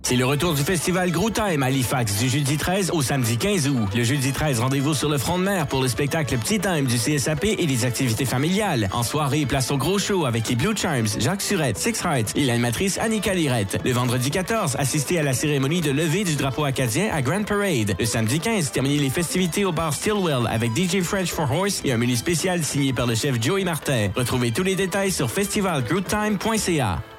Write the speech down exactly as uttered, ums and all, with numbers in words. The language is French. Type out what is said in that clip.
C'est le retour du festival Gros Time à Halifax du jeudi treize au samedi quinze août. Le jeudi treize, rendez-vous sur le front de mer pour le spectacle Petit Time du C S A P et les activités familiales. En soirée, place au gros show avec les Blue Charms, Jacques Surette, Six Hearts et l'animatrice Annika Lirette. Le vendredi quatorze, assistez à la cérémonie de levée du drapeau acadien à Grand Parade. Le samedi quinze, terminez les festivités au bar Stillwell avec D J French for Horse et un menu spécial signé par le chef Joey Martin. Retrouvez tous les détails sur festival groove time point c a.